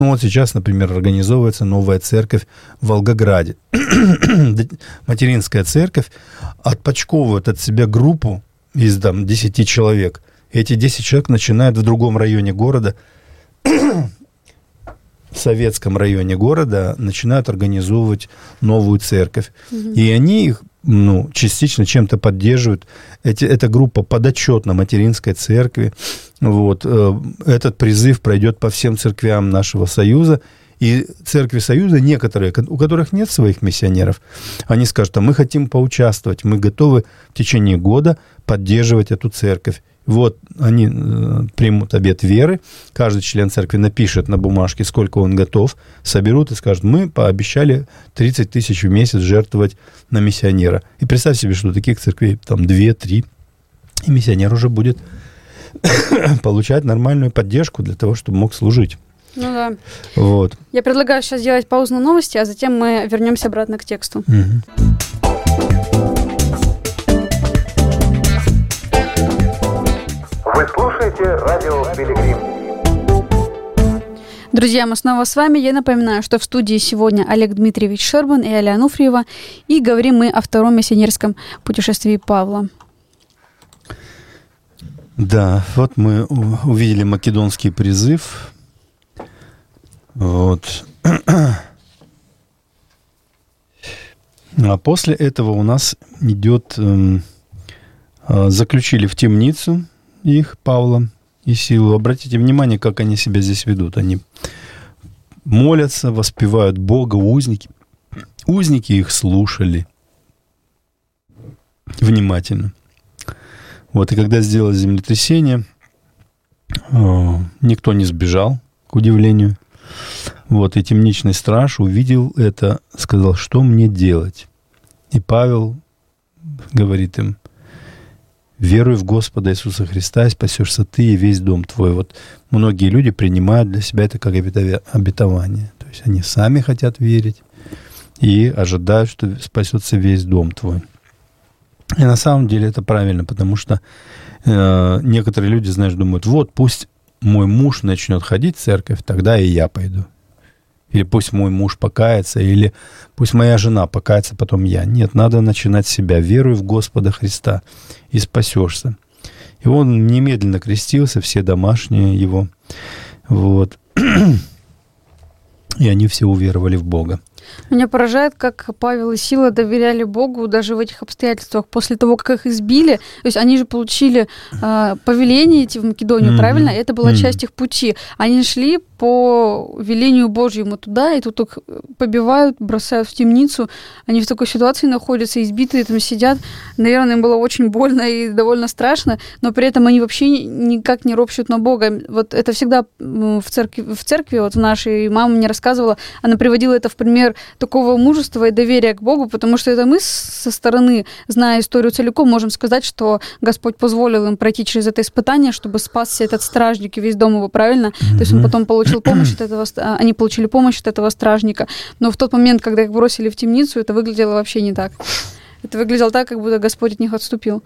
Ну, вот сейчас, например, организовывается новая церковь в Волгограде. Материнская церковь отпочковывает от себя группу из 10 человек. Эти 10 человек начинают в другом районе города, в советском районе города, начинают организовывать новую церковь. И они их частично чем-то поддерживают. Эта группа подотчетна материнской церкви. Вот. Этот призыв пройдет по всем церквям нашего Союза. И церкви Союза, некоторые, у которых нет своих миссионеров, они скажут, мы хотим поучаствовать, мы готовы в течение года поддерживать эту церковь. Вот они примут обет веры, каждый член церкви напишет на бумажке, сколько он готов, соберут и скажут, мы пообещали 30 тысяч в месяц жертвовать на миссионера. И представь себе, что таких церквей 2-3, и миссионер уже будет получать нормальную поддержку для того, чтобы мог служить. Ну да. Вот. Я предлагаю сейчас сделать паузу на новости, а затем мы вернемся обратно к тексту. Вы слушаете радио «Пилигрим». Друзья, мы снова с вами. Я напоминаю, что в студии сегодня Олег Дмитриевич Шербан и Аля Ануфриева, и говорим мы о втором миссионерском путешествии Павла. Да, вот мы увидели македонский призыв. Вот. А после этого у нас идет... заключили в темницу их, Павла и Силу. Обратите внимание, как они себя здесь ведут. Они молятся, воспевают Бога, узники. Узники их слушали внимательно. Вот, и когда сделалось землетрясение, никто не сбежал, к удивлению. Вот, и темничный страж увидел это, сказал, что мне делать? И Павел говорит им, веруй в Господа Иисуса Христа, и спасешься ты и весь дом твой. Вот многие люди принимают для себя это как обетование. То есть они сами хотят верить и ожидают, что спасется весь дом твой. И на самом деле это правильно, потому что некоторые люди, знаешь, думают, вот пусть мой муж начнет ходить в церковь, тогда и я пойду. Или пусть мой муж покается, или пусть моя жена покается, потом я. Нет, надо начинать с себя. Веруй в Господа Христа, и спасешься. И он немедленно крестился, все домашние его. Вот. И они все уверовали в Бога. Меня поражает, как Павел и Сила доверяли Богу даже в этих обстоятельствах. После того, как их избили, то есть они же получили повеление идти в Македонию, правильно? Это была часть их пути. Они шли по велению Божьему туда, и тут их побивают, бросают в темницу. Они в такой ситуации находятся, избитые там сидят. Наверное, им было очень больно и довольно страшно, но при этом они вообще никак не ропщут на Бога. Вот это всегда в церкви вот в нашей, мама мне рассказывала, она приводила это в пример такого мужества и доверия к Богу, потому что это мы со стороны, зная историю целиком, можем сказать, что Господь позволил им пройти через это испытание, чтобы спасся этот стражник и весь дом его, правильно? То есть он потом получил помощь от этого, они получили помощь от этого стражника. Но в тот момент, когда их бросили в темницу, это выглядело вообще не так. Это выглядело так, как будто Господь от них отступил.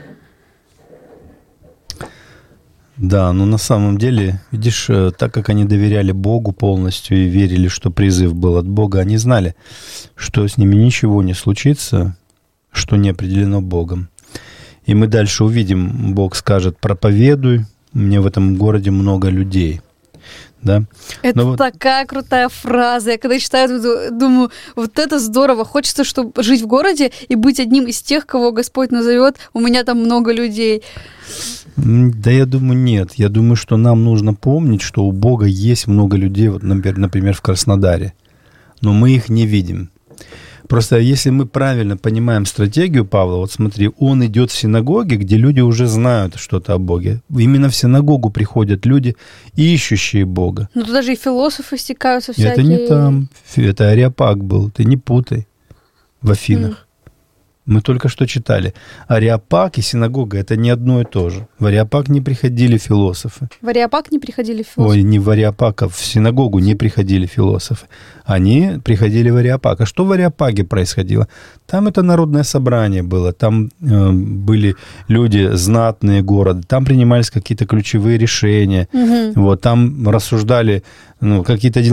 Да, но на самом деле, видишь, так как они доверяли Богу полностью и верили, что призыв был от Бога, они знали, что с ними ничего не случится, что не определено Богом. И мы дальше увидим, Бог скажет, проповедуй, мне в этом городе много людей. Да? Это такая крутая фраза. Я когда читаю, думаю, вот это здорово. Хочется, чтобы жить в городе и быть одним из тех, кого Господь назовет. У меня там много людей. Да, я думаю, нет. Я думаю, что нам нужно помнить, что у Бога есть много людей, вот, например, в Краснодаре, но мы их не видим. Просто если мы правильно понимаем стратегию Павла, вот смотри, он идет в синагоги, где люди уже знают что-то о Боге. Именно в синагогу приходят люди, ищущие Бога. Ну, туда же и философы стекаются всякие. Это не там, это Ареопаг был, ты не путай, в Афинах. Мы только что читали. Ареопаг и синагога – это не одно и то же. В Ареопаг не приходили философы. В Ареопаг не приходили философы? Ой, не в Ареопаг, а в синагогу не приходили философы. Они приходили в Ареопаг. А что в Ареопаге происходило? Там это народное собрание было, там были люди знатные города, там принимались какие-то ключевые решения, вот, там рассуждали какие-то дела.